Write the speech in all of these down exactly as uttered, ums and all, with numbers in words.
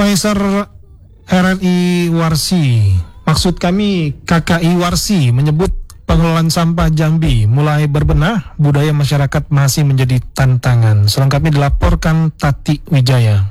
Advisor R R I Warsi, maksud kami K K I Warsi menyebut pengelolaan sampah Jambi mulai berbenah, budaya masyarakat masih menjadi tantangan. Selengkapnya dilaporkan Tati Wijaya.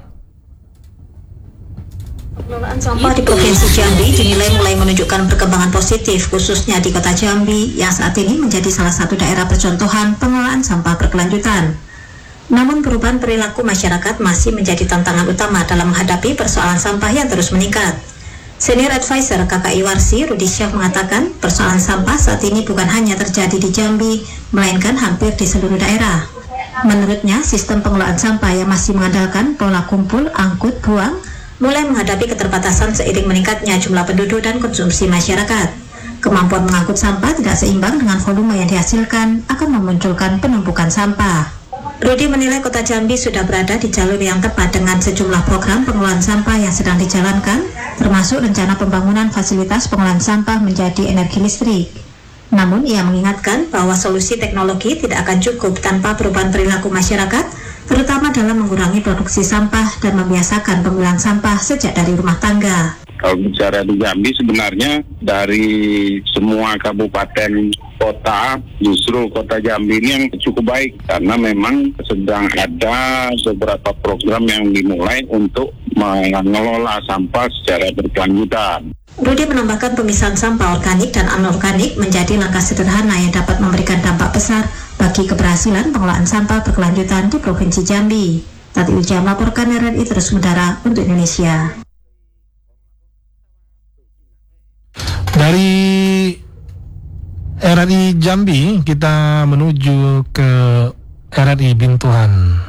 Pengelolaan sampah di Provinsi Jambi dinilai mulai menunjukkan perkembangan positif, khususnya di Kota Jambi yang saat ini menjadi salah satu daerah percontohan pengelolaan sampah berkelanjutan. Namun perubahan perilaku masyarakat masih menjadi tantangan utama dalam menghadapi persoalan sampah yang terus meningkat. Senior Advisor K K I Warsi, Rudi Syah mengatakan persoalan sampah saat ini bukan hanya terjadi di Jambi, melainkan hampir di seluruh daerah. Menurutnya, sistem pengelolaan sampah yang masih mengandalkan pola kumpul, angkut, buang, mulai menghadapi keterbatasan seiring meningkatnya jumlah penduduk dan konsumsi masyarakat. Kemampuan mengangkut sampah tidak seimbang dengan volume yang dihasilkan akan memunculkan penumpukan sampah. Rudi menilai Kota Jambi sudah berada di jalur yang tepat dengan sejumlah program pengelolaan sampah yang sedang dijalankan, termasuk rencana pembangunan fasilitas pengolahan sampah menjadi energi listrik. Namun ia mengingatkan bahwa solusi teknologi tidak akan cukup tanpa perubahan perilaku masyarakat, terutama dalam mengurangi produksi sampah dan membiasakan pemilahan sampah sejak dari rumah tangga. Kalau bicara di Jambi sebenarnya dari semua kabupaten kota, justru Kota Jambi ini yang cukup baik karena memang sedang ada beberapa program yang dimulai untuk mengelola sampah secara berkelanjutan. Rudi menambahkan pemisahan sampah organik dan anorganik menjadi langkah sederhana yang dapat memberikan dampak besar bagi keberhasilan pengelolaan sampah berkelanjutan di Provinsi Jambi. Tati Wijaya melaporkan R R I Terus Mendara untuk Indonesia. Dari R R I Jambi kita menuju ke R R I Bintuhan.